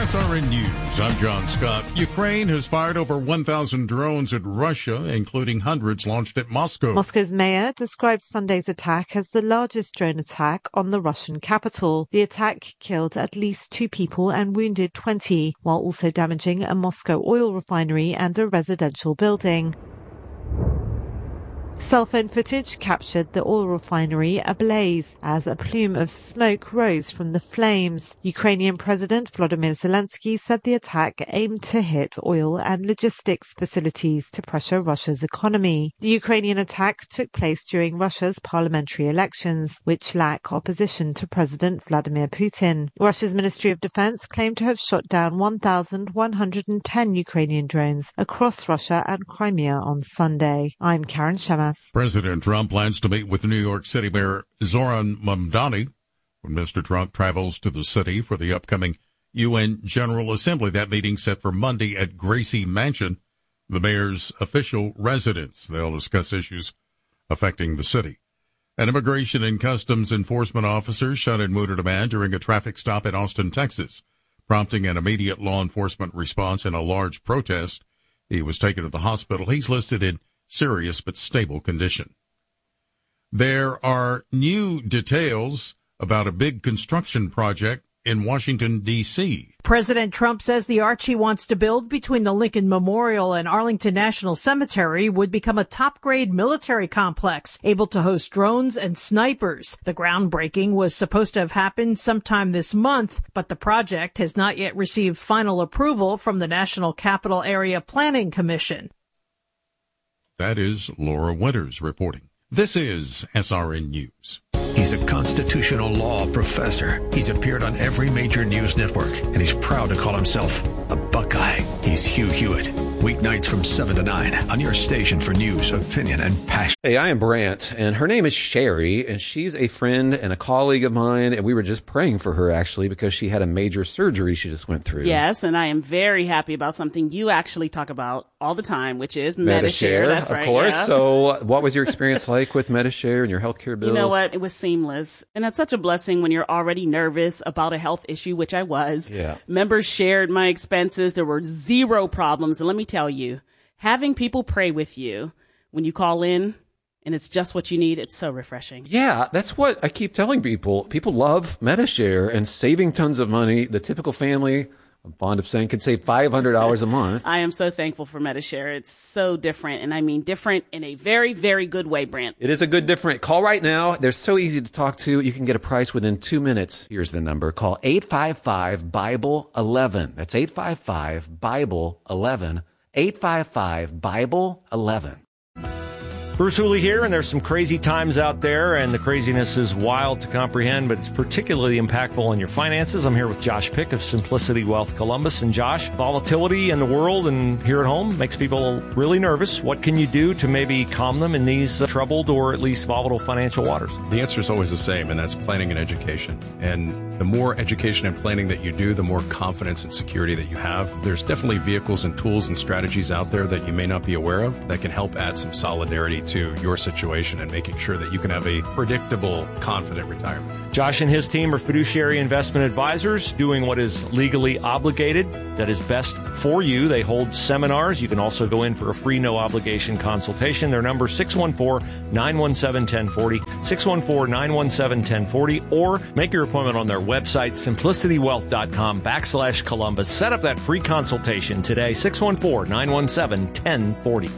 SRN News, I'm John Scott. Ukraine has fired over 1,000 drones at Russia, including hundreds launched at Moscow. Moscow's mayor described Sunday's attack as the largest drone attack on the Russian capital. The attack killed at least 2 people and wounded 20, while also damaging a Moscow oil refinery and a residential building. Cell phone footage captured the oil refinery ablaze as a plume of smoke rose from the flames. Ukrainian President Volodymyr Zelensky said the attack aimed to hit oil and logistics facilities to pressure Russia's economy. The Ukrainian attack took place during Russia's parliamentary elections, which lack opposition to President Vladimir Putin. Russia's Ministry of Defense claimed to have shot down 1,110 Ukrainian drones across Russia and Crimea on Sunday. I'm Karen Shemas. President Trump plans to meet with New York City Mayor Zoran Mamdani when Mr. Trump travels to the city for the upcoming UN General Assembly. That meeting set for Monday at Gracie Mansion, the mayor's official residence. They'll discuss issues affecting the city. An immigration and customs enforcement officer shot and wounded a man during a traffic stop in Austin, Texas, prompting an immediate law enforcement response in a large protest. He was taken to the hospital. He's listed in serious but stable condition. There are new details about a big construction project in Washington, D.C. President Trump says the arch he wants to build between the Lincoln Memorial and Arlington National Cemetery would become a top-grade military complex, able to host drones and snipers. The groundbreaking was supposed to have happened sometime this month, but the project has not yet received final approval from the National Capital Area Planning Commission. That is Laura Winters reporting. This is SRN News. He's a constitutional law professor. He's appeared on every major news network, and he's proud to call himself a Buckeye. He's Hugh Hewitt. Weeknights from 7 to 9 on your station for news, opinion, and passion. Hey, I am Brant, and her name is Sherry, and she's a friend and a colleague of mine, and we were just praying for her, actually, because she had a major surgery she just went through. Yes, and I am very happy about something you actually talk about all the time, which is Medi-Share. That's right. Of course. Yeah. So what was your experience like with Medi-Share and your healthcare bills? You know what? It was seamless. And that's such a blessing when you're already nervous about a health issue, which I was. Yeah. Members shared my expenses. There were zero problems. And let me tell you, having people pray with you when you call in and it's just what you need, it's so refreshing. Yeah, that's what I keep telling people. People love Medi-Share and saving tons of money. The typical family, I'm fond of saying, could save $500 a month. I am so thankful for Medi-Share. It's so different, and I mean different in a very, very good way, Brant. It is a good different. Call right now. They're so easy to talk to. You can get a price within 2 minutes. Here's the number. Call 855-BIBLE-11. That's 855-BIBLE-11. 855-BIBLE-11. Bruce Hooley here, and there's some crazy times out there, and the craziness is wild to comprehend, but it's particularly impactful on your finances. I'm here with Josh Pick of Simplicity Wealth Columbus. And Josh, volatility in the world and here at home makes people really nervous. What can you do to maybe calm them in these troubled or at least volatile financial waters? The answer is always the same, and that's planning and education. And the more education and planning that you do, the more confidence and security that you have. There's definitely vehicles and tools and strategies out there that you may not be aware of that can help add some solidarity to your situation and making sure that you can have a predictable, confident retirement. Josh and his team are fiduciary investment advisors doing what is legally obligated, that is best for you. They hold seminars. You can also go in for a free, no-obligation consultation. Their number is 614-917-1040, 614-917-1040, or make your appointment on their website, simplicitywealth.com/Columbus. Set up that free consultation today, 614-917-1040.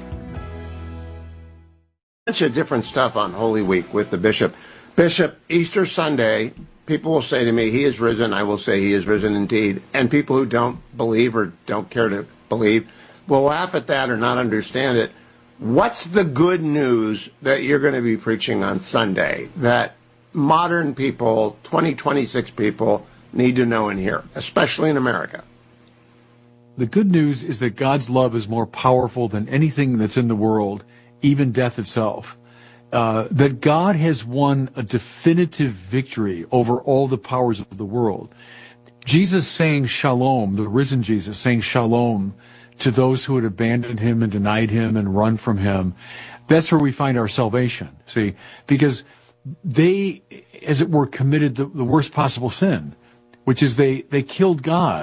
Bunch of different stuff on Holy Week with the bishop. Bishop, Easter Sunday, people will say to me, he is risen. I will say he is risen indeed. And people who don't believe or don't care to believe will laugh at that or not understand it. What's the good news that you're going to be preaching on Sunday that modern people, 2026 people, need to know and hear, especially in America? The good news is that God's love is more powerful than anything that's in the world, even death itself. That God has won a definitive victory over all the powers of the world. Jesus saying shalom, the risen Jesus saying shalom to those who had abandoned him and denied him and run from him, that's where we find our salvation, see? Because they, as it were, committed the worst possible sin, which is they killed God.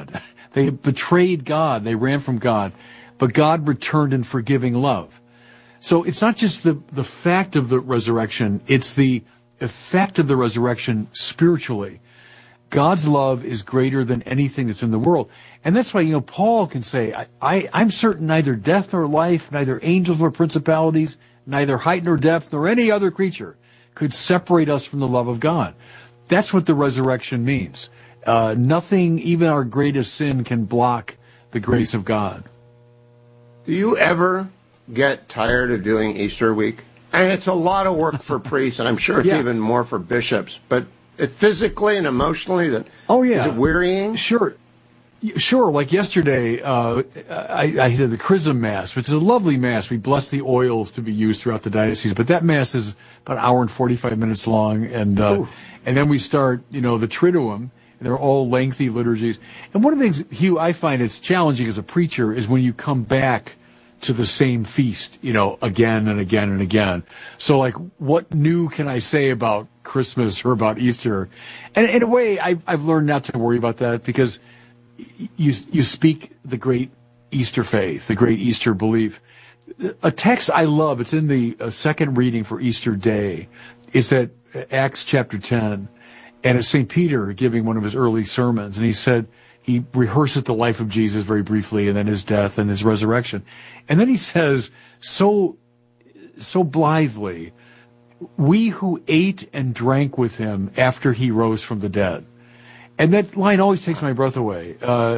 They betrayed God. They ran from God. But God returned in forgiving love. So it's not just the fact of the resurrection, it's the effect of the resurrection spiritually. God's love is greater than anything that's in the world. And that's why, Paul can say, I'm certain neither death nor life, neither angels nor principalities, neither height nor depth, nor any other creature could separate us from the love of God. That's what the resurrection means. Nothing, even our greatest sin, can block the grace of God. Do you ever get tired of doing Easter week? And it's a lot of work for priests, and I'm sure it's even more for bishops, but physically and emotionally, is it wearying? Sure. Like yesterday, I did the Chrism Mass, which is a lovely Mass. We bless the oils to be used throughout the diocese, but that Mass is about an hour and 45 minutes long, and then we start, the Triduum, and they're all lengthy liturgies. And one of the things, Hugh, I find it's challenging as a preacher is when you come back to the same feast, again and again and again. So, like, what new can I say about Christmas or about Easter? And in a way, I've learned not to worry about that, because you speak the great Easter faith, the great Easter belief. A text I love, it's in the second reading for Easter Day. It's at Acts chapter 10, and it's St. Peter giving one of his early sermons, and he said, he rehearses the life of Jesus very briefly, and then his death and his resurrection. And then he says, so blithely, we who ate and drank with him after he rose from the dead. And that line always takes my breath away.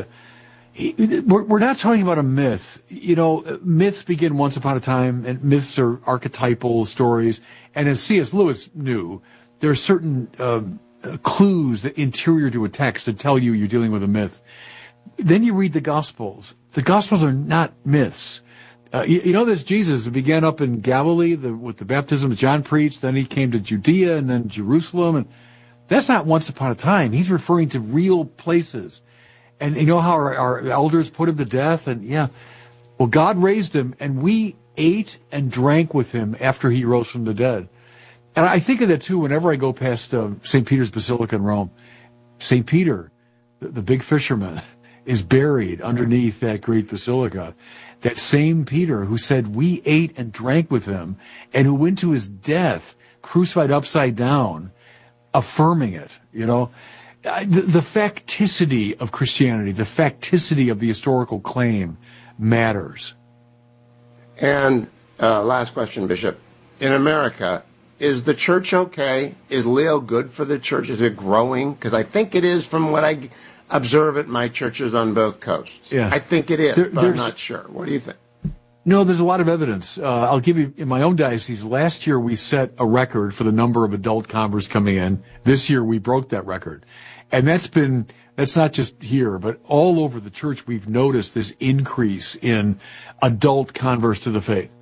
We're not talking about a myth. Myths begin once upon a time, and myths are archetypal stories. And as C.S. Lewis knew, there are certain clues that interior to a text that tell you're dealing with a myth. Then you read the Gospels. The Gospels are not myths. There's Jesus who began up in Galilee with the baptism that John preached. Then he came to Judea and then Jerusalem. And that's not once upon a time. He's referring to real places. And you know how our elders put him to death? And well, God raised him, and we ate and drank with him after he rose from the dead. And I think of that, too, whenever I go past St. Peter's Basilica in Rome. St. Peter, the big fisherman, is buried underneath that great basilica. That same Peter who said, we ate and drank with him, and who went to his death, crucified upside down, affirming it, The facticity of Christianity, the facticity of the historical claim matters. And last question, Bishop. In America, is the church okay? Is Leo good for the church? Is it growing? Because I think it is from what I observe at my churches on both coasts. Yeah. I think it is, but I'm not sure. What do you think? No, there's a lot of evidence. I'll give you, in my own diocese, last year we set a record for the number of adult converts coming in. This year we broke that record. And that's not just here, but all over the church we've noticed this increase in adult converts to the faith.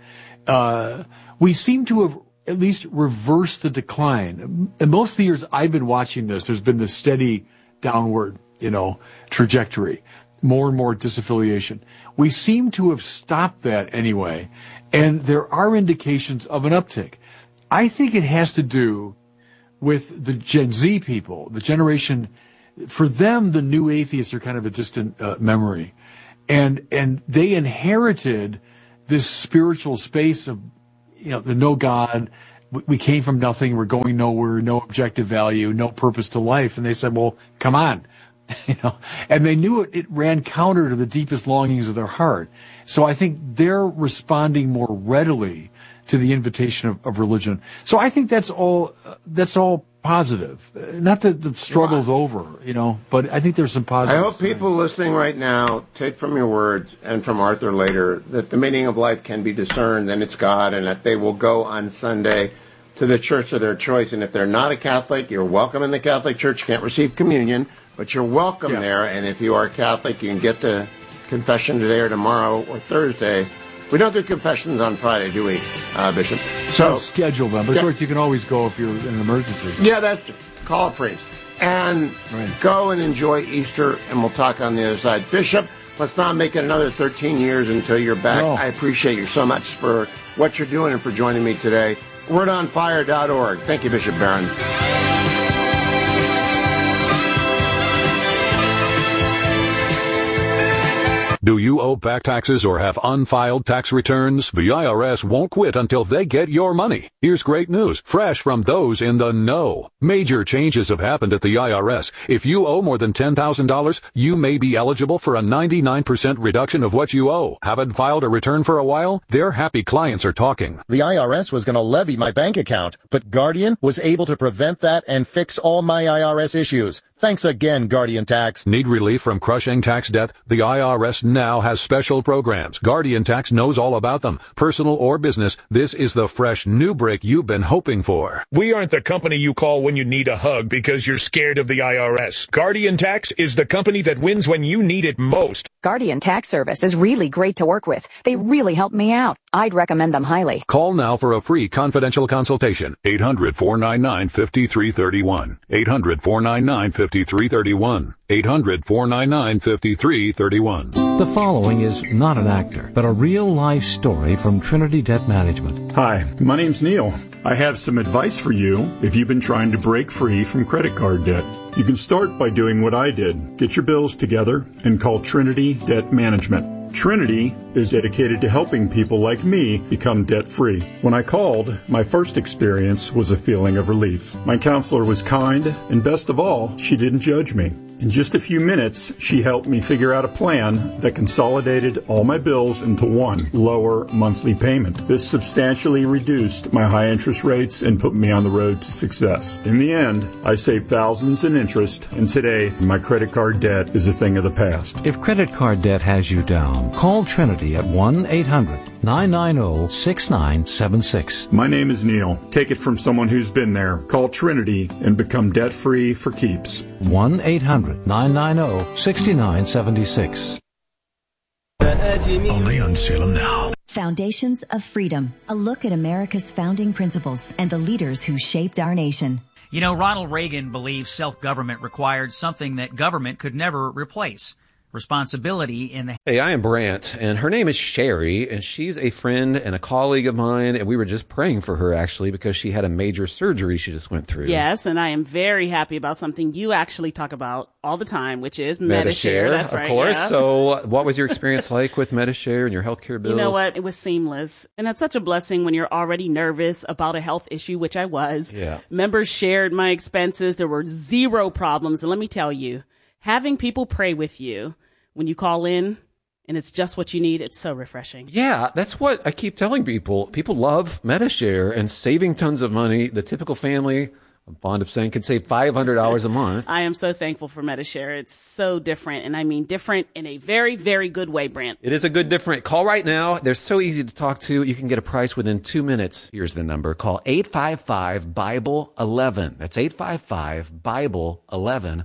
We seem to have at least reversed the decline. In most of the years I've been watching this, there's been this steady downward, trajectory. More and more disaffiliation. We seem to have stopped that anyway, and there are indications of an uptick. I think it has to do with the Gen Z people, the generation. For them, the new atheists are kind of a distant memory, and they inherited this spiritual space of, the no God. We came from nothing. We're going nowhere. No objective value. No purpose to life. And they said, "Well, come on." And they knew it ran counter to the deepest longings of their heart. So I think they're responding more readily to the invitation of religion. So I think that's all positive. Not that the struggle's over, but I think there's some positive. I hope people listening right now take from your words and from Arthur later that the meaning of life can be discerned, and it's God, and that they will go on Sunday to the church of their choice. And if they're not a Catholic, you're welcome in the Catholic Church. You can't receive communion, but you're welcome there. And if you are Catholic, you can get to confession today or tomorrow or Thursday. We don't do confessions on Friday, do we, Bishop? So don't schedule them. But of course, you can always go if you're in an emergency. Yeah, call a priest. And go and enjoy Easter, and we'll talk on the other side. Bishop, let's not make it another 13 years until you're back. No. I appreciate you so much for what you're doing and for joining me today. Wordonfire.org. Thank you, Bishop Barron. you owe back taxes or have unfiled tax returns, the IRS won't quit until they get your money. Here's great news, fresh from those in the know. Major changes have happened at the IRS. If you owe more than $10,000, you may be eligible for a 99% reduction of what you owe. Haven't filed a return for a while? Their happy clients are talking. The IRS was going to levy my bank account, but Guardian was able to prevent that and fix all my IRS issues. Thanks again, Guardian Tax. Need relief from crushing tax debt? The IRS now has special programs. Guardian Tax knows all about them. Personal or business, this is the fresh new break you've been hoping for. We aren't the company you call when you need a hug because you're scared of the IRS. Guardian Tax is the company that wins when you need it most. Guardian Tax Service is really great to work with. They really helped me out. I'd recommend them highly. Call now for a free confidential consultation. 800-499-5331. 800-499-5331. 800-499-5331. The following is not an actor, but a real-life story from Trinity Debt Management. Hi, my name's Neil. I have some advice for you if you've been trying to break free from credit card debt. You can start by doing what I did. Get your bills together and call Trinity Debt Management. Trinity is dedicated to helping people like me become debt-free. When I called, my first experience was a feeling of relief. My counselor was kind, and best of all, she didn't judge me. In just a few minutes, she helped me figure out a plan that consolidated all my bills into one lower monthly payment. This substantially reduced my high interest rates and put me on the road to success. In the end, I saved thousands in interest, and today, my credit card debt is a thing of the past. If credit card debt has you down, call Trinity at 1-800-990-6976. My name is Neil. Take it from someone who's been there. Call Trinity and become debt-free for keeps. 1-800-990-6976. Only on Salem Now. Foundations of Freedom, a look at America's founding principles and the leaders who shaped our nation. You know, Ronald Reagan believed self-government required something that government could never replace. Responsibility in the... Hey, I am Brant, and her name is Sherry, and she's a friend and a colleague of mine, and we were just praying for her, actually, because she had a major surgery she just went through. Yes, and I am very happy about something you actually talk about all the time, which is Medi-Share. That's right. Of course. Yeah. So what was your experience like with Medi-Share and your healthcare bills? You know what? It was seamless. And that's such a blessing when you're already nervous about a health issue, which I was. Yeah. Members shared my expenses. There were zero problems. And let me tell you, having people pray with you when you call in and it's just what you need, it's so refreshing. Yeah, that's what I keep telling people. People love Medi-Share and saving tons of money. The typical family, I'm fond of saying, can save $500 a month. I am so thankful for Medi-Share. It's so different, and I mean different in a very, very good way, Brant. It is a good different. Call right now. They're so easy to talk to. You can get a price within 2 minutes. Here's the number. Call 855-BIBLE-11. That's 855-BIBLE-11.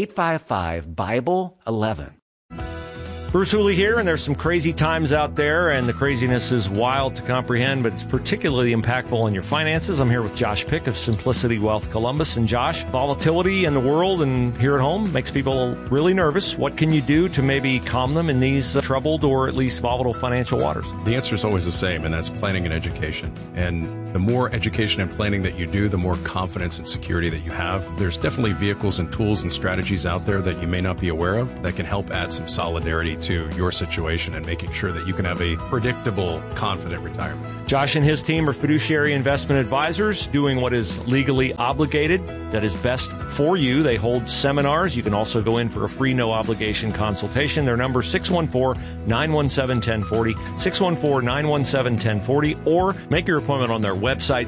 855-BIBLE-11. Bruce Hooley here, and there's some crazy times out there, and the craziness is wild to comprehend, but it's particularly impactful on your finances. I'm here with Josh Pick of Simplicity Wealth Columbus. And Josh, volatility in the world and here at home makes people really nervous. What can you do to maybe calm them in these troubled or at least volatile financial waters? The answer is always the same, and that's planning and education. And the more education and planning that you do, the more confidence and security that you have. There's definitely vehicles and tools and strategies out there that you may not be aware of that can help add some solidarity to your situation and making sure that you can have a predictable, confident retirement. Josh and his team are fiduciary investment advisors doing what is legally obligated that is best for you. They hold seminars. You can also go in for a free, no-obligation consultation. Their number is 614-917-1040, 614-917-1040, or make your appointment on their website,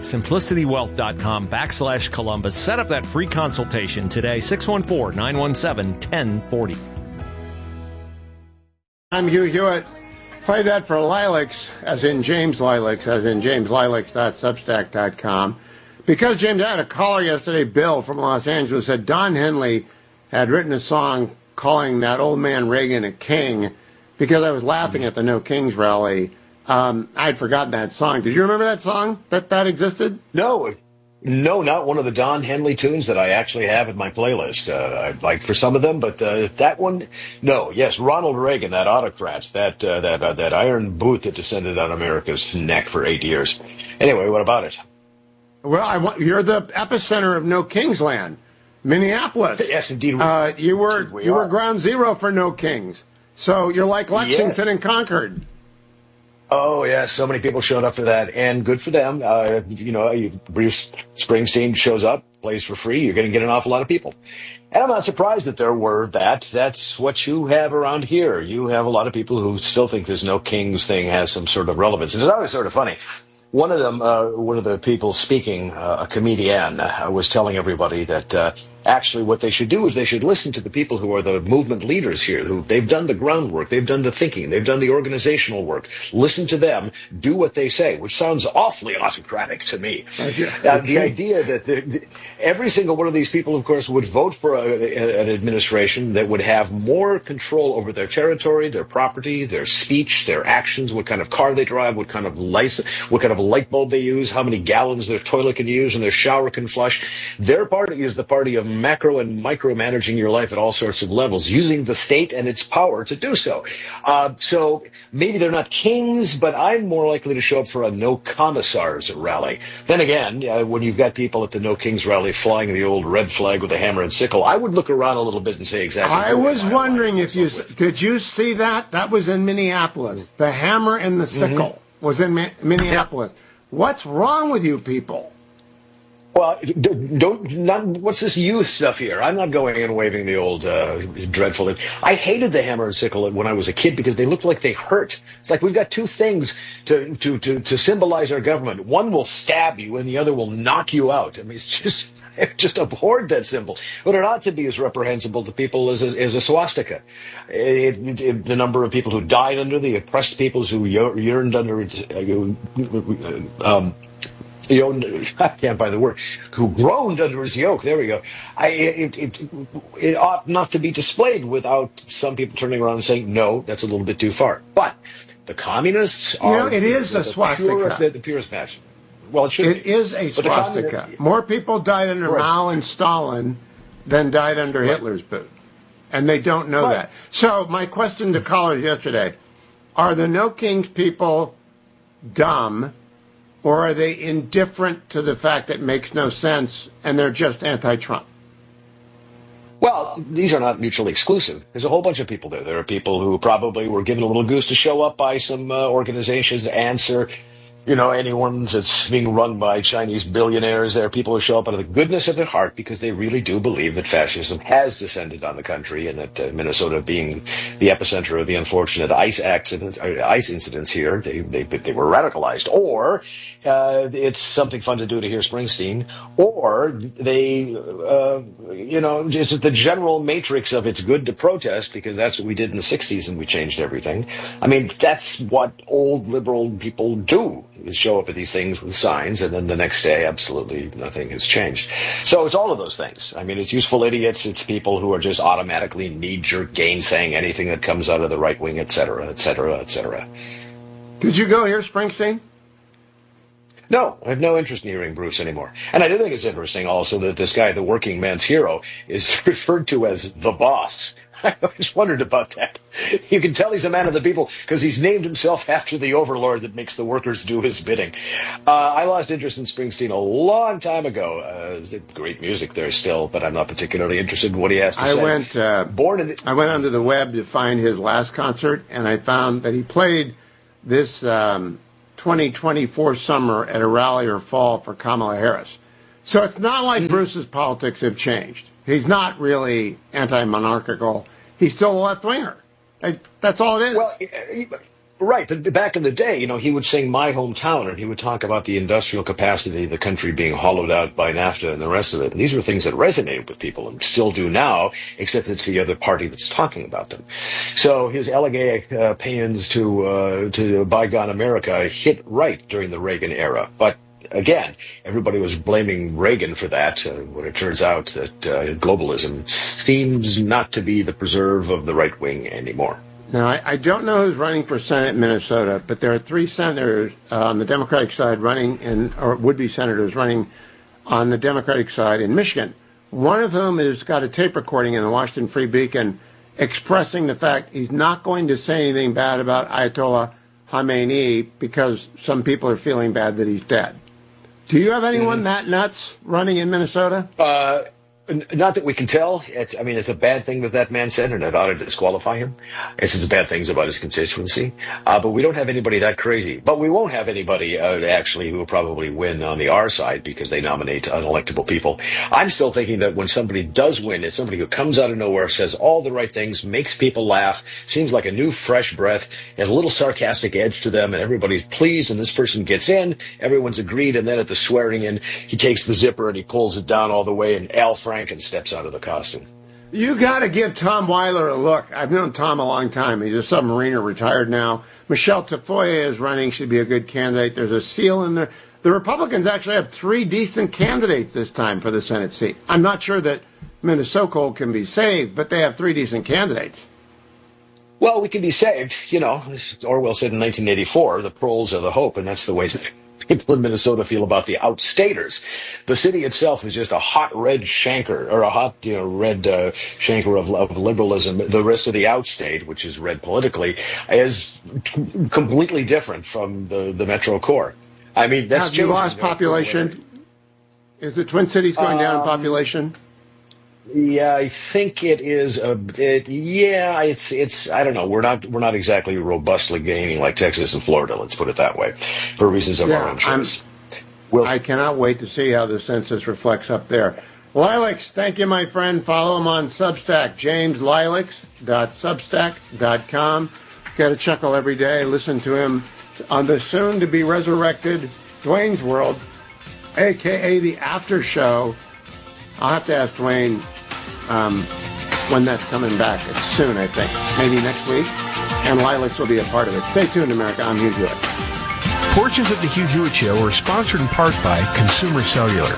simplicitywealth.com/Columbus. Set up that free consultation today, 614-917-1040. I'm Hugh Hewitt. Play that for Lilacs, as in James Lilacs, as in jameslilacs.substack.com. Because, James, I had a caller yesterday, Bill from Los Angeles, said Don Henley had written a song calling that old man Reagan a king because I was laughing at the No Kings rally. I'd forgotten that song. Did you remember that song, that existed? No, not one of the Don Henley tunes that I actually have in my playlist. I'd like for some of them, but that one, no. Yes, Ronald Reagan, that autocrat, that iron boot that descended on America's neck for 8 years. Anyway, what about it? Well, you're the epicenter of No Kings land, Minneapolis. Yes, indeed. You were ground zero for No Kings. So you're like Lexington and Concord. Oh, yeah, so many people showed up for that, and good for them. Bruce Springsteen shows up, plays for free, you're going to get an awful lot of people. And I'm not surprised that there were that. That's what you have around here. You have a lot of people who still think this No Kings thing has some sort of relevance. And it's always sort of funny. One of the people speaking, a comedian, was telling everybody that actually what they should do is they should listen to the people who are the movement leaders here, who they've done the groundwork, they've done the thinking, they've done the organizational work. Listen to them, do what they say, which sounds awfully autocratic to me. The idea that every single one of these people, of course, would vote for an administration that would have more control over their territory, their property, their speech, their actions, what kind of car they drive, what kind of light bulb they use, how many gallons their toilet can use and their shower can flush. Their party is the party of macro and micromanaging your life at all sorts of levels, using the state and its power to do so. So maybe they're not kings, but I'm more likely to show up for a No Commissars rally. Then again, when you've got people at the No Kings rally flying the old red flag with a hammer and sickle, I would look around a little bit and say exactly. I was wondering if did you see that? That was in Minneapolis. The hammer and the sickle was in Minneapolis. What's wrong with you people? Well, what's this youth stuff here? I'm not going and waving the old dreadful. I hated the hammer and sickle when I was a kid because they looked like they hurt. It's like we've got two things to symbolize our government. One will stab you and the other will knock you out. I mean, it's just abhorred that symbol. What it ought to be as reprehensible to people as a swastika. The number of people who died under the oppressed peoples who yearned under I can't find the word, who groaned under his yoke. There we go. It ought not to be displayed without some people turning around and saying, no, that's a little bit too far. But the communists are... it is a swastika. The purest passion. Well, it is a swastika. More people died under Mao and Stalin than died under Hitler's boot. And they don't know that. So my question to callers yesterday, are the No Kings people dumb, or are they indifferent to the fact that it makes no sense and they're just anti-Trump? Well, these are not mutually exclusive. There's a whole bunch of people there. There are people who probably were given a little goose to show up by some organizations to answer anyone that's being run by Chinese billionaires. There are people who show up out of the goodness of their heart because they really do believe that fascism has descended on the country and that Minnesota being the epicenter of the unfortunate ICE incidents here, they were radicalized. Or it's something fun to do to hear Springsteen. Or they, just the general matrix of it's good to protest because that's what we did in the 60s and we changed everything. I mean, that's what old liberal people do. Is show up at these things with signs, and then the next day, absolutely nothing has changed. So it's all of those things. I mean, it's useful idiots. It's people who are just automatically knee-jerk gainsaying anything that comes out of the right wing, et cetera, et cetera, et cetera. Did you go hear Springsteen? No, I have no interest in hearing Bruce anymore. And I do think it's interesting also that this guy, the working man's hero, is referred to as the boss. I always wondered about that. You can tell he's a man of the people because he's named himself after the overlord that makes the workers do his bidding. I lost interest in Springsteen a long time ago. There's great music there still, but I'm not particularly interested in what he has to say. I went onto the web to find his last concert, and I found that he played this 2024 summer at a rally or fall for Kamala Harris. So it's not like Bruce's politics have changed. He's not really anti-monarchical. He's still a left-winger. That's all it is. Well, right, but back in the day, he would sing My Hometown, and he would talk about the industrial capacity of the country being hollowed out by NAFTA and the rest of it. And these were things that resonated with people and still do now, except it's the other party that's talking about them. So his elegiac paeans to bygone America hit right during the Reagan era. But again, everybody was blaming Reagan for that when it turns out that globalism seems not to be the preserve of the right wing anymore. Now, I don't know who's running for Senate in Minnesota, but there are 3 senators on the Democratic side or would-be senators running on the Democratic side in Michigan. One of whom has got a tape recording in the Washington Free Beacon expressing the fact he's not going to say anything bad about Ayatollah Khamenei because some people are feeling bad that he's dead. Do you have anyone that nuts running in Minnesota? Not that we can tell. It's a bad thing that man said, and it ought to disqualify him. It says bad things about his constituency. But we don't have anybody that crazy. But we won't have anybody actually who will probably win on the R side because they nominate unelectable people. I'm still thinking that when somebody does win, it's somebody who comes out of nowhere, says all the right things, makes people laugh, seems like a new fresh breath, has a little sarcastic edge to them, and everybody's pleased, and this person gets in, everyone's agreed, and then at the swearing in, he takes the zipper and he pulls it down all the way, and Al Franken steps out of the costume. You got to give Tom Weiler a look. I've known Tom a long time. He's a submariner, retired now. Michelle Tafoya is running. She'd be a good candidate. There's a seal in there. The Republicans actually have 3 decent candidates this time for the Senate seat. I'm not sure that Minnesota can be saved, but they have 3 decent candidates. Well, we can be saved. You know, as Orwell said in 1984, the proles are the hope, and that's the way people in Minnesota feel about the outstaters. The city itself is just a hot red shanker, or a hot, red shanker of liberalism. The rest of the outstate, which is red politically, is completely different from the metro core. I mean, that's have you lost population? Is the Twin Cities going down in population? Yeah, I think it is. It's. I don't know. We're not exactly robustly gaining like Texas and Florida. Let's put it that way, for reasons of our own choice. I cannot wait to see how the census reflects up there. Lilacs, thank you, my friend. Follow him on Substack, jameslilacs.substack.com. Get a chuckle every day. Listen to him on the soon-to-be-resurrected Dwayne's World, a.k.a. the After Show. I'll have to ask Dwayne when that's coming back. It's soon, I think. Maybe next week. And Lilacs will be a part of it. Stay tuned, America. I'm Hugh Hewitt. Portions of the Hugh Hewitt Show are sponsored in part by Consumer Cellular.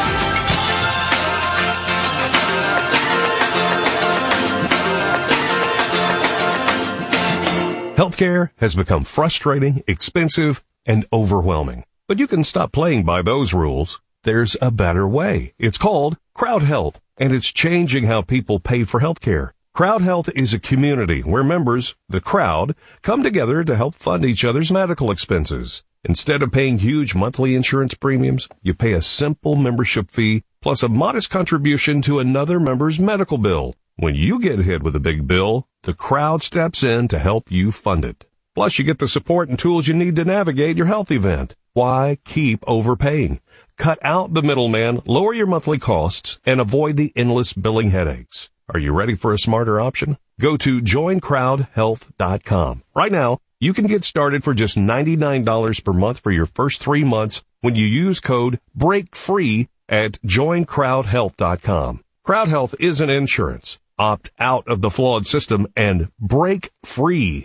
Healthcare has become frustrating, expensive, and overwhelming. But you can stop playing by those rules. There's a better way. It's called Crowd Health, and it's changing how people pay for healthcare. Crowd Health is a community where members, the crowd, come together to help fund each other's medical expenses. Instead of paying huge monthly insurance premiums, you pay a simple membership fee plus a modest contribution to another member's medical bill. When you get hit with a big bill, the crowd steps in to help you fund it. Plus, you get the support and tools you need to navigate your health event. Why keep overpaying? Cut out the middleman, lower your monthly costs, and avoid the endless billing headaches. Are you ready for a smarter option? Go to joincrowdhealth.com. Right now, you can get started for just $99 per month for your first 3 months when you use code BREAKFREE at joincrowdhealth.com. Crowd Health isn't insurance. Opt out of the flawed system and break free.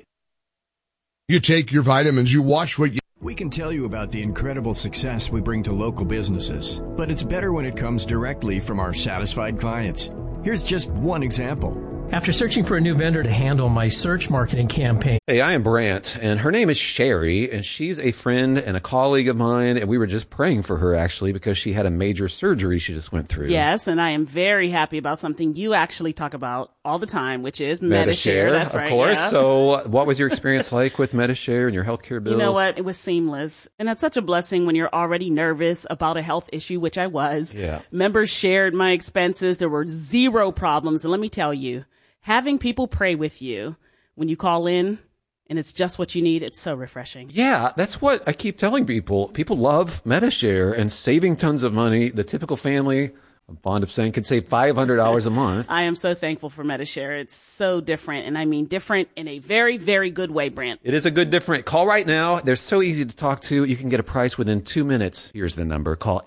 You take your vitamins, you watch what you... We can tell you about the incredible success we bring to local businesses, but it's better when it comes directly from our satisfied clients. Here's just one example. After searching for a new vendor to handle my search marketing campaign. Hey, I am Brant, and her name is Sherry, and she's a friend and a colleague of mine, and we were just praying for her, actually, because she had a major surgery she just went through. Yes, and I am very happy about something you actually talk about all the time, which is Medi-Share. That's right, of course. Yeah. So what was your experience like with Medi-Share and your healthcare bills? You know what? It was seamless. And that's such a blessing when you're already nervous about a health issue, which I was. Yeah. Members shared my expenses. There were 0 problems. And let me tell you, having people pray with you when you call in and it's just what you need, it's so refreshing. Yeah, that's what I keep telling people. People love Medi-Share and saving tons of money. The typical family, I'm fond of saying, could save $500 a month. I am so thankful for Medi-Share. It's so different, and I mean different in a very, very good way, Brant. It is a good different. Call right now. They're so easy to talk to. You can get a price within 2 minutes. Here's the number. Call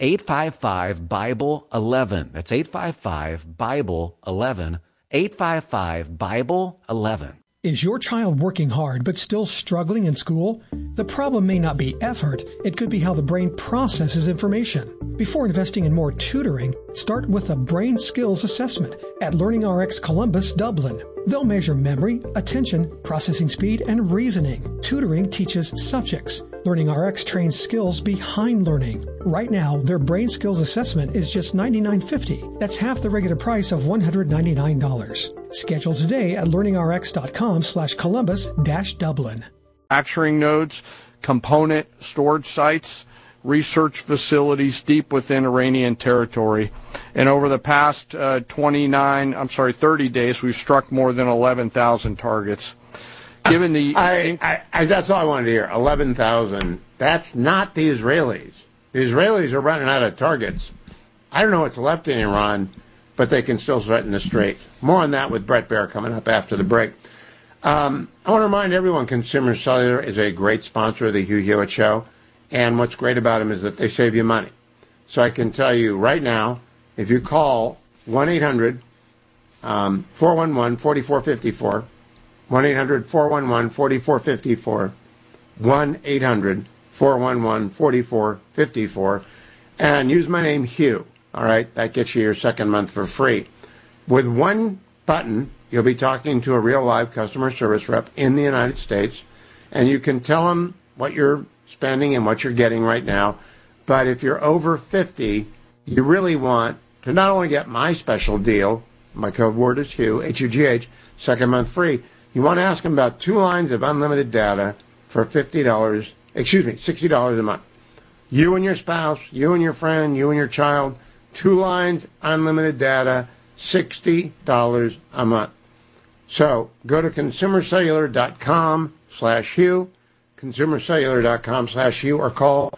855-BIBLE-11. That's 855-BIBLE-11. 855-BIBLE-11. Is your child working hard but still struggling in school? The problem may not be effort. It could be how the brain processes information. Before investing in more tutoring, start with a brain skills assessment at LearningRx Columbus, Dublin. They'll measure memory, attention, processing speed, and reasoning. Tutoring teaches subjects. LearningRx trains skills behind learning. Right now, their brain skills assessment is just $99.50. That's half the regular price of $199. Schedule today at learningrx.com/Columbus-Dublin. Manufacturing nodes, component storage sites, research facilities deep within Iranian territory. And over the past 30 days, we've struck more than 11,000 targets. Given the that's all I wanted to hear. 11,000. That's not the Israelis. The Israelis are running out of targets. I don't know what's left in Iran, but they can still threaten the Strait. More on that with Brett Baer coming up after the break. I want to remind everyone, Consumer Cellular is a great sponsor of the Hugh Hewitt Show, and what's great about them is that they save you money. So I can tell you right now, if you call 1-800-411-4454, 1-800-411-4454, 1-800-411-4454, and use my name, Hugh. All right, that gets you your second month for free. With one button, you'll be talking to a real live customer service rep in the United States, and you can tell them what you're spending and what you're getting right now. But if you're over 50, you really want to not only get my special deal, my code word is Hugh, H-U-G-H, second month free, you want to ask them about 2 lines of unlimited data for $60 a month. You and your spouse, you and your friend, you and your child, 2 lines, unlimited data, $60 a month. So go to consumercellular.com/Hugh, consumercellular.com/Hugh, or call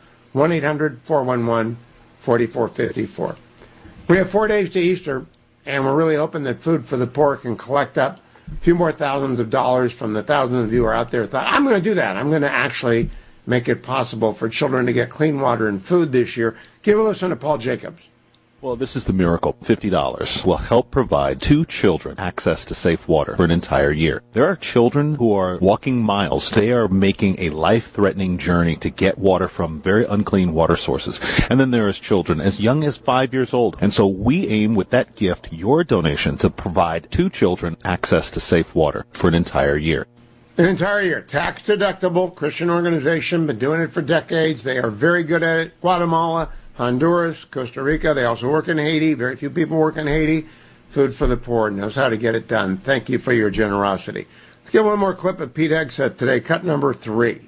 1-800-411-4454. We have 4 days to Easter, and we're really hoping that Food for the Poor can collect up a few more thousands of dollars from the thousands of you who are out there who thought, I'm going to do that. I'm going to actually make it possible for children to get clean water and food this year. Give a listen to Paul Jacobs. Well, this is the miracle. $50 will help provide 2 children access to safe water for an entire year. There are children who are walking miles. They are making a life-threatening journey to get water from very unclean water sources. And then there is children as young as 5 years old. And so we aim with that gift, your donation, to provide 2 children access to safe water for an entire year. An entire year. Tax deductible, Christian organization, been doing it for decades. They are very good at it. Guatemala, Honduras, Costa Rica. They also work in Haiti. Very few people work in Haiti. Food for the Poor knows how to get it done. Thank you for your generosity. Let's get one more clip of Pete Hegseth today, cut number 3.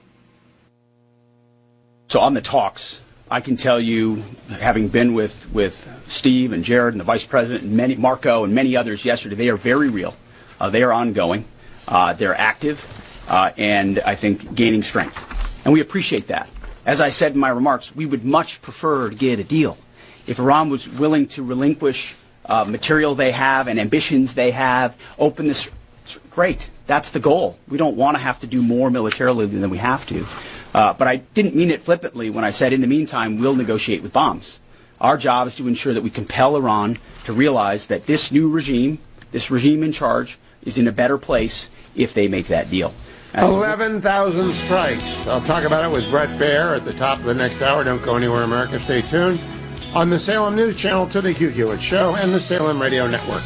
So on the talks, I can tell you, having been with Steve and Jared and the Vice President and Marco and many others yesterday, they are very real. They are ongoing. They're active and I think gaining strength. And we appreciate that. As I said in my remarks, we would much prefer to get a deal. If Iran was willing to relinquish material they have and ambitions they have, open this, great. That's the goal. We don't want to have to do more militarily than we have to. But I didn't mean it flippantly when I said, in the meantime, we'll negotiate with bombs. Our job is to ensure that we compel Iran to realize that this new regime, this regime in charge, is in a better place if they make that deal. 11,000 strikes. I'll talk about it with Brett Baer at the top of the next hour. Don't go anywhere, America. Stay tuned on the Salem News Channel to the Hugh Hewitt Show and the Salem Radio Network.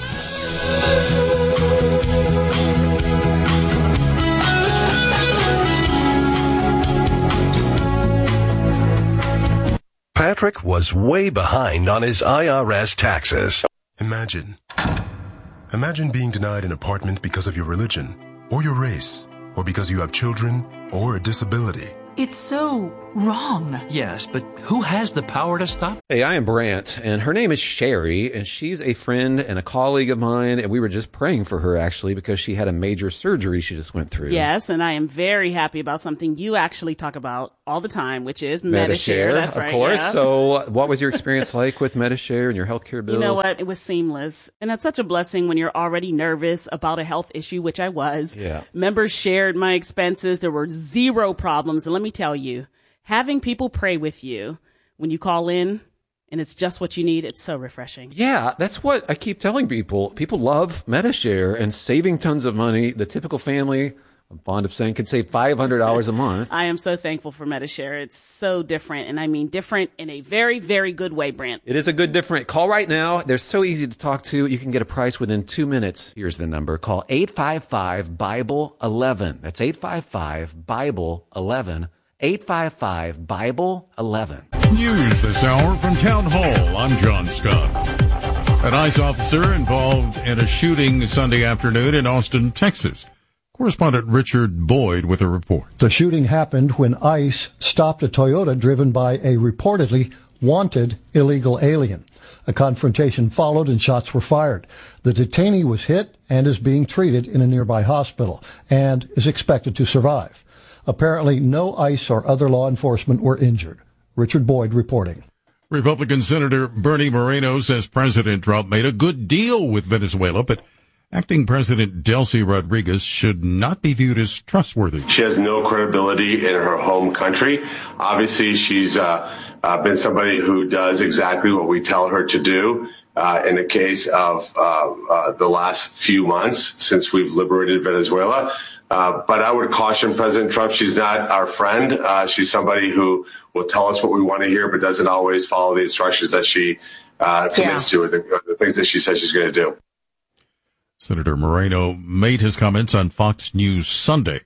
Patrick was way behind on his IRS taxes. Imagine being denied an apartment because of your religion or your race, or because you have children, or a disability. It's so wrong. Yes, but who has the power to stop? Hey, I am Brant, and her name is Sherry, and she's a friend and a colleague of mine, and we were just praying for her, actually, because she had a major surgery she just went through. Yes, and I am very happy about something you actually talk about all the time, which is Medi-Share. That's right, of course. Yeah. So what was your experience like with Medi-Share and your healthcare bills? You know what? It was seamless. And that's such a blessing when you're already nervous about a health issue, which I was. Yeah. Members shared my expenses. There were 0 problems. And let me tell you, having people pray with you when you call in and it's just what you need, it's so refreshing. Yeah, that's what I keep telling people. People love Medi-Share and saving tons of money. The typical family, I'm fond of saying, could save $500 a month. I am so thankful for Medi-Share. It's so different, and I mean different in a very, very good way, Brant. It is a good different. Call right now. They're so easy to talk to. You can get a price within 2 minutes. Here's the number. Call 855-BIBLE-11. That's 855-BIBLE-11. 855-BIBLE-11. News this hour from Town Hall. I'm John Scott. An ICE officer involved in a shooting Sunday afternoon in Austin, Texas, Correspondent Richard Boyd with a report. The shooting happened when ICE stopped a Toyota driven by a reportedly wanted illegal alien. A confrontation followed and shots were fired. The detainee was hit and is being treated in a nearby hospital and is expected to survive. Apparently, no ICE or other law enforcement were injured. Richard Boyd reporting. Republican Senator Bernie Moreno says President Trump made a good deal with Venezuela, but acting President Delcy Rodriguez should not be viewed as trustworthy. She has no credibility in her home country. Obviously, she's been somebody who does exactly what we tell her to do. In the case of the last few months since we've liberated Venezuela. But I would caution President Trump, she's not our friend. She's somebody who will tell us what we want to hear, but doesn't always follow the instructions that she commits to, or the things that she says she's going to do. Senator Moreno made his comments on Fox News Sunday.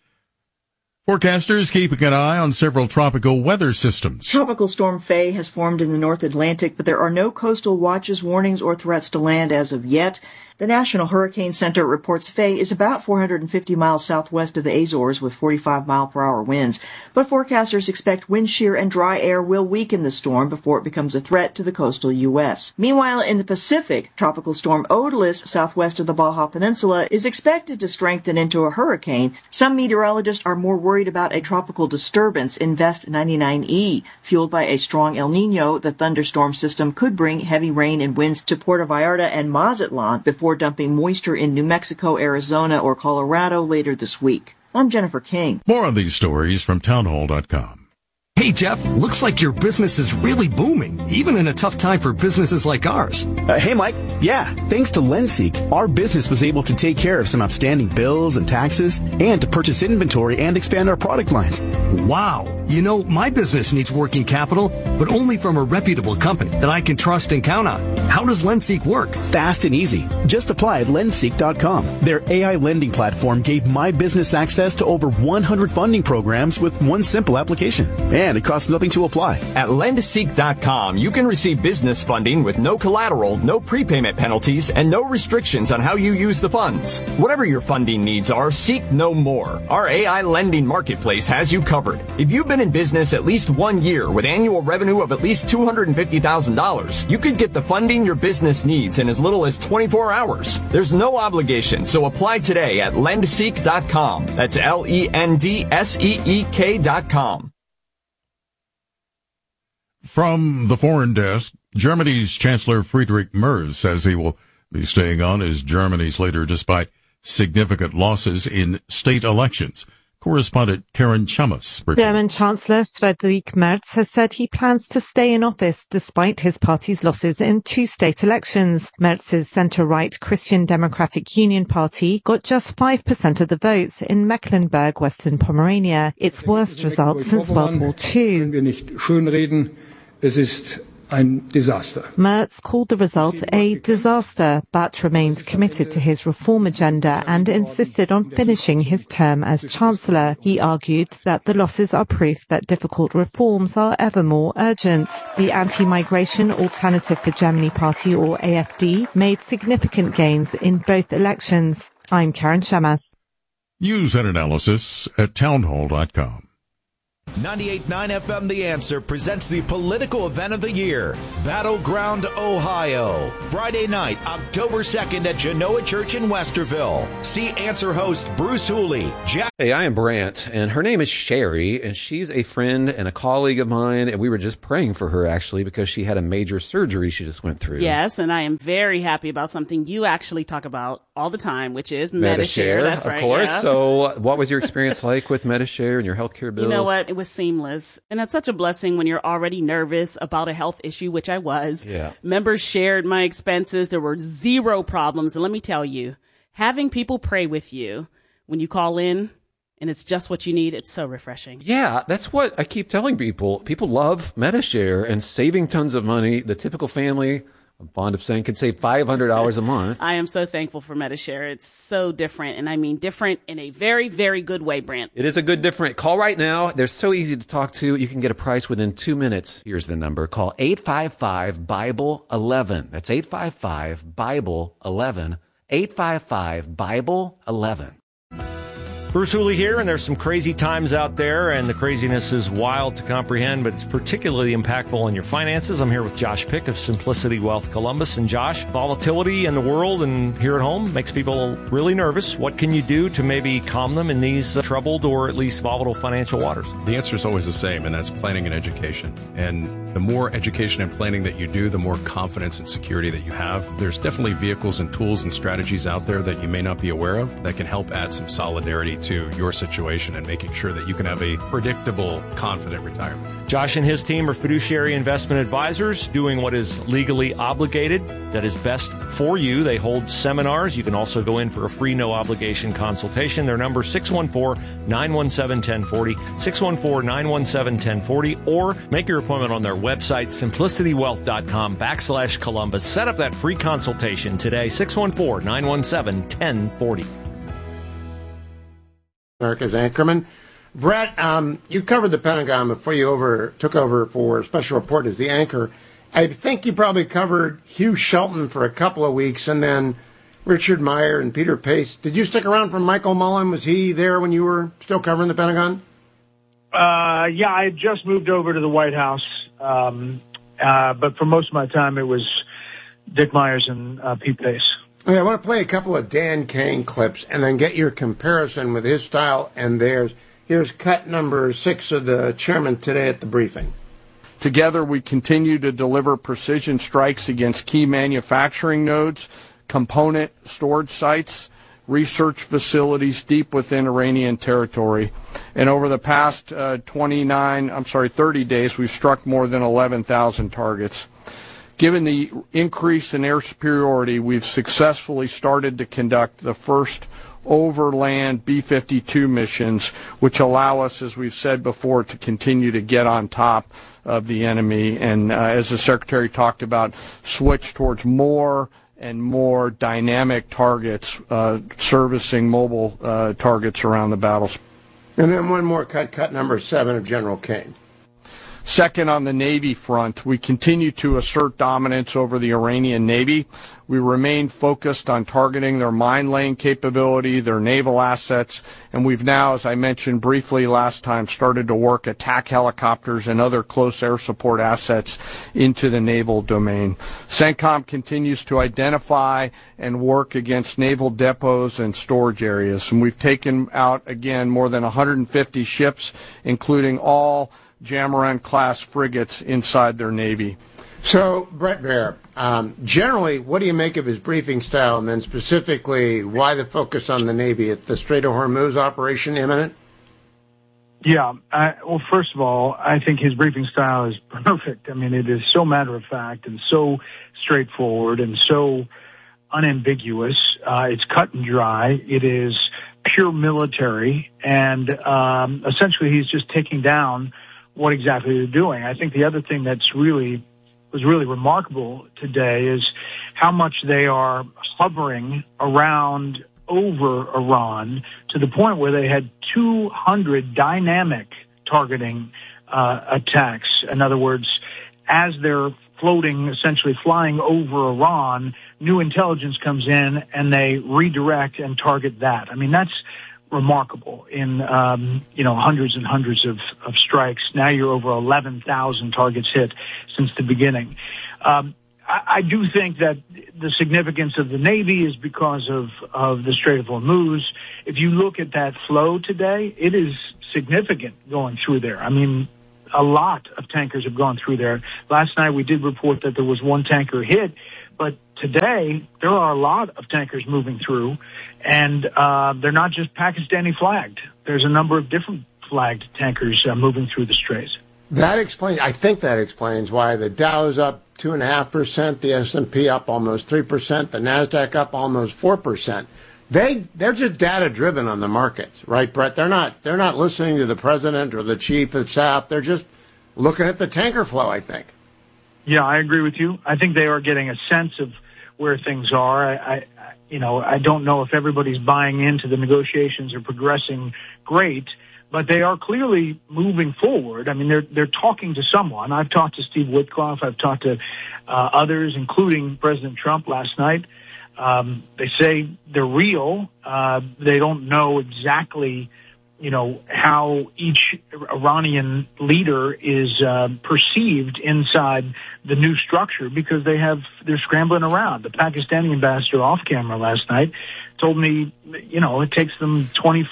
Forecasters keeping an eye on several tropical weather systems. Tropical Storm Faye has formed in the North Atlantic, but there are no coastal watches, warnings, or threats to land as of yet. The National Hurricane Center reports Faye is about 450 miles southwest of the Azores with 45-mile-per-hour winds. But forecasters expect wind shear and dry air will weaken the storm before it becomes a threat to the coastal U.S. Meanwhile, in the Pacific, Tropical Storm Odalys, southwest of the Baja Peninsula, is expected to strengthen into a hurricane. Some meteorologists are more worried about a tropical disturbance in Vest 99E. Fueled by a strong El Niño, the thunderstorm system could bring heavy rain and winds to Puerto Vallarta and Mazatlan before dumping moisture in New Mexico, Arizona, or Colorado later this week. I'm Jennifer King. More on these stories from townhall.com. Hey, Jeff, looks like your business is really booming, even in a tough time for businesses like ours. Hey, Mike. Yeah, thanks to LendSeek, our business was able to take care of some outstanding bills and taxes and to purchase inventory and expand our product lines. Wow. You know, my business needs working capital, but only from a reputable company that I can trust and count on. How does LendSeek work? Fast and easy. Just apply at lendseek.com. Their AI lending platform gave my business access to over 100 funding programs with one simple application. And it costs nothing to apply. At lendseek.com, you can receive business funding with no collateral, no prepayment penalties, and no restrictions on how you use the funds. Whatever your funding needs are, seek no more. Our AI lending marketplace has you covered. If you've been in business at least 1 year with annual revenue of at least $250,000, you could get the funding your business needs in as little as 24 hours. There's no obligation, so apply today at lendseek.com. That's LENDSEEK.com. From the foreign desk, Germany's Chancellor Friedrich Merz says he will be staying on as Germany's leader despite significant losses in state elections. Correspondent Karen Chamas. German Chancellor Friedrich Merz has said he plans to stay in office despite his party's losses in 2 state elections. Merz's centre-right Christian Democratic Union Party got just 5% of the votes in Mecklenburg, Western Pomerania, its worst result since World War II. Es ist ein disaster. Merz called the result a disaster, but remained committed to his reform agenda and insisted on finishing his term as Chancellor. He argued that the losses are proof that difficult reforms are ever more urgent. The Anti-Migration Alternative for Germany Party, or AfD, made significant gains in both elections. I'm Karen Shamas. News and analysis at townhall.com. 98.9 FM The Answer presents the political event of the year, Battleground, Ohio. Friday night, October 2nd at Genoa Church in Westerville. See Answer host Bruce Hooley. Hey, I am Brant, and her name is Sherry, and she's a friend and a colleague of mine, and we were just praying for her, actually, because she had a major surgery she just went through. Yes, and I am very happy about something you actually talk about all the time, which is Medi-Share. That's right, of course. Yeah. So what was your experience like with Medi-Share and your healthcare bills? You know what? It was seamless. And that's such a blessing when you're already nervous about a health issue, which I was. Yeah. Members shared my expenses. There were 0 problems. And let me tell you, having people pray with you when you call in and it's just what you need, it's so refreshing. Yeah, that's what I keep telling people. People love Medi-Share and saving tons of money. The typical family, I'm fond of saying, can save $500 a month. I am so thankful for Medi-Share. It's so different, and I mean different in a very, very good way, Brant. It is a good different. Call right now. They're so easy to talk to. You can get a price within 2 minutes. Here's the number. Call 855-BIBLE-11. That's 855-BIBLE-11. 855-BIBLE-11. Bruce Hooley here, and there's some crazy times out there, and the craziness is wild to comprehend, but it's particularly impactful on your finances. I'm here with Josh Pick of Simplicity Wealth Columbus. And Josh, volatility in the world and here at home makes people really nervous. What can you do to maybe calm them in these troubled or at least volatile financial waters? The answer is always the same, and that's planning and education. And the more education and planning that you do, the more confidence and security that you have. There's definitely vehicles and tools and strategies out there that you may not be aware of that can help add some solidarity to your situation and making sure that you can have a predictable, confident retirement. Josh and his team are fiduciary investment advisors doing what is legally obligated, that is best for you. They hold seminars. You can also go in for a free, no-obligation consultation. Their number is 614-917-1040, 614-917-1040, or make your appointment on their website, simplicitywealth.com/Columbus. Set up that free consultation today, 614-917-1040. America's Anchorman. Brett, you covered the Pentagon before you took over for Special Report as the anchor. I think you probably covered Hugh Shelton for a couple of weeks, and then Richard Meyer and Peter Pace. Did you stick around for Michael Mullen? Was he there when you were still covering the Pentagon? Yeah, I had just moved over to the White House, but for most of my time it was Dick Myers and Pete Pace. Okay, I want to play a couple of Dan Kane clips and then get your comparison with his style and theirs. Here's cut number 6 of the chairman today at the briefing. Together, we continue to deliver precision strikes against key manufacturing nodes, component storage sites, research facilities deep within Iranian territory. And over the past 30 days, we've struck more than 11,000 targets. Given the increase in air superiority, we've successfully started to conduct the first overland B-52 missions, which allow us, as we've said before, to continue to get on top of the enemy. And as the Secretary talked about, switch towards more and more dynamic targets, servicing mobile targets around the battles. And then one more cut number 7 of General Kane. Second, on the Navy front, we continue to assert dominance over the Iranian Navy. We remain focused on targeting their mine-laying capability, their naval assets, and we've now, as I mentioned briefly last time, started to work attack helicopters and other close air support assets into the naval domain. CENTCOM continues to identify and work against naval depots and storage areas, and we've taken out, again, more than 150 ships, including all Jamaran-class frigates inside their Navy. So, Brett Baier, generally, what do you make of his briefing style, and then specifically, why the focus on the Navy? At the Strait of Hormuz operation imminent? Yeah, well, first of all, I think his briefing style is perfect. I mean, it is so matter-of-fact and so straightforward and so unambiguous. It's cut and dry. It is pure military, and essentially he's just taking down what exactly they're doing. I think the other thing was really remarkable today is how much they are hovering around over Iran to the point where they had 200 dynamic targeting attacks. In other words, as they're essentially flying over Iran, new intelligence comes in and they redirect and target that. I mean, that's remarkable in, hundreds and hundreds of strikes. Now you're over 11,000 targets hit since the beginning. I do think that the significance of the Navy is because of the Strait of Hormuz. If you look at that flow today, it is significant going through there. I mean, a lot of tankers have gone through there. Last night we did report that there was one tanker hit, but today there are a lot of tankers moving through, and they're not just Pakistani flagged. There's a number of different flagged tankers moving through the straits. I think that explains why the Dow's up 2.5%, the S&P up almost 3%, the Nasdaq up almost 4%. They're just data driven on the markets, right, Brett? They're not listening to the president or the chief of staff. They're just looking at the tanker flow, I think. Yeah, I agree with you. I think they are getting a sense of where things are. I don't know if everybody's buying into the negotiations are progressing great, but they are clearly moving forward. I mean, they're talking to someone. I've talked to Steve Witkoff. I've talked to others, including President Trump last night. They say they're real. They don't know exactly, how each Iranian leader is perceived inside the new structure because they're scrambling around. The Pakistani ambassador off camera last night told me, it takes them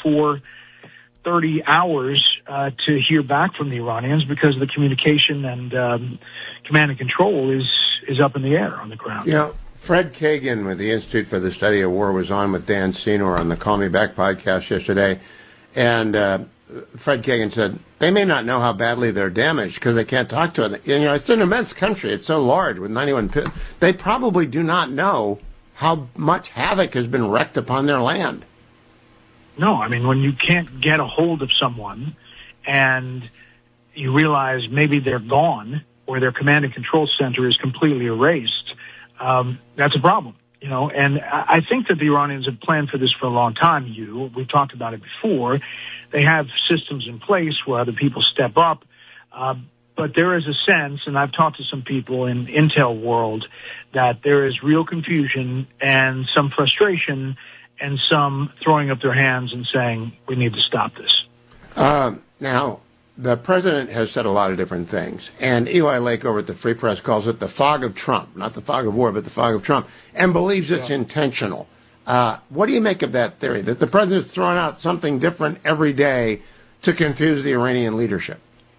30 hours to hear back from the Iranians because the communication and command and control is up in the air on the ground. Yeah. Fred Kagan with the Institute for the Study of War was on with Dan Senor on the Call Me Back podcast yesterday. And Fred Kagan said, they may not know how badly they're damaged because they can't talk to it. It's an immense country. It's so large with 91 They probably do not know how much havoc has been wreaked upon their land. No, I mean, when you can't get a hold of someone and you realize maybe they're gone or their command and control center is completely erased, that's a problem. And I think that the Iranians have planned for this for a long time, We've talked about it before. They have systems in place where other people step up. But there is a sense, and I've talked to some people in Intel world, that there is real confusion and some frustration and some throwing up their hands and saying, we need to stop this. Now, the president has said a lot of different things, and Eli Lake over at the Free Press calls it the fog of Trump, not the fog of war, but the fog of Trump, and believes it's intentional. What do you make of that theory, that the president's throwing out something different every day to confuse the Iranian leadership?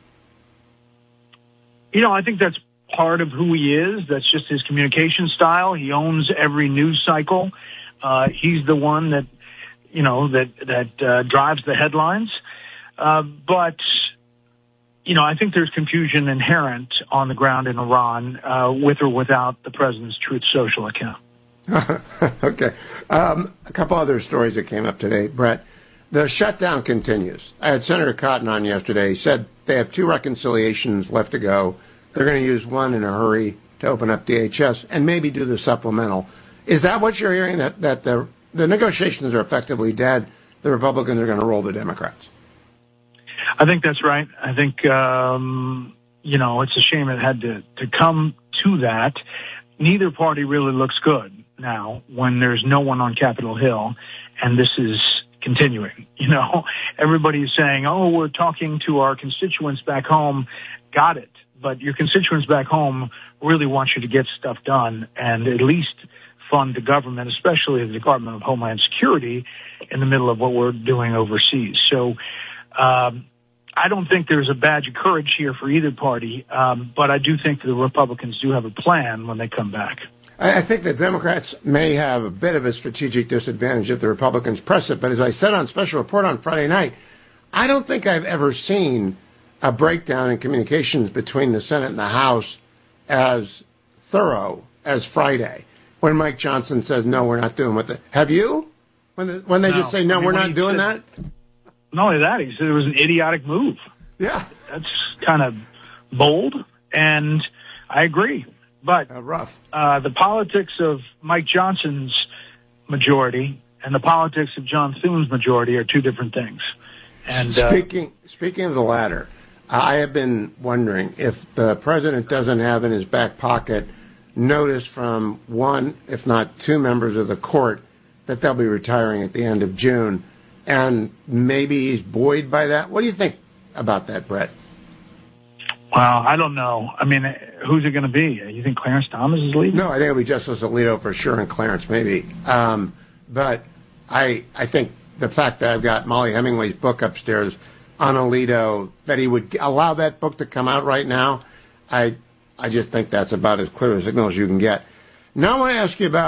I think that's part of who he is. That's just his communication style. He owns every news cycle. He's the one that drives the headlines. But I think there's confusion inherent on the ground in Iran, with or without the president's Truth Social account. Okay. A couple other stories that came up today, Brett. The shutdown continues. I had Senator Cotton on yesterday. He said they have 2 reconciliations left to go. They're going to use one in a hurry to open up DHS and maybe do the supplemental. Is that what you're hearing, that the negotiations are effectively dead? The Republicans are going to roll the Democrats? I think that's right. I think, it's a shame it had to come to that. Neither party really looks good now when there's no one on Capitol Hill, and this is continuing. Everybody's saying, we're talking to our constituents back home. Got it. But your constituents back home really want you to get stuff done and at least fund the government, especially the Department of Homeland Security, in the middle of what we're doing overseas. So, I don't think there's a badge of courage here for either party, but I do think the Republicans do have a plan when they come back. I think the Democrats may have a bit of a strategic disadvantage if the Republicans press it, but as I said on Special Report on Friday night, I don't think I've ever seen a breakdown in communications between the Senate and the House as thorough as Friday, when Mike Johnson says, no, we're not doing what the... Have you? When they just say, no, we're not doing that? Not only that, he said it was an idiotic move. Yeah. That's kind of bold, and I agree. But rough. The politics of Mike Johnson's majority and the politics of John Thune's majority are 2 different things. And Speaking of the latter, I have been wondering if the president doesn't have in his back pocket notice from 1, if not 2 members of the court that they'll be retiring at the end of June, and maybe he's buoyed by that. What do you think about that, Brett? Well, I don't know. I mean, who's it going to be? You think Clarence Thomas is leaving? No, I think it'll be Justice Alito for sure, and Clarence maybe. But I think the fact that I've got Molly Hemingway's book upstairs on Alito, that he would allow that book to come out right now, I just think that's about as clear a signal as you can get. Now I want to ask you about